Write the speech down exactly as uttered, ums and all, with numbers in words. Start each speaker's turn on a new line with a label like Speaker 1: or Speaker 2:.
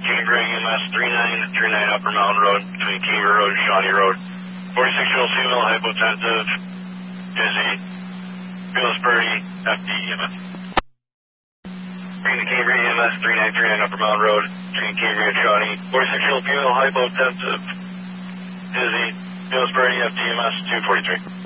Speaker 1: Cambria E M S three nine three nine Upper Mountain Road, between Cambria Road and Shawnee Road. forty-six-year-old female, hypotensive, dizzy, feels pretty, F D E M S. Bring the Cambria E M S three nine three nine Upper Mountain Road, between Cambria and Shawnee. forty-six-year-old female, hypotensive, dizzy, feels pretty, F D E M S two forty-three.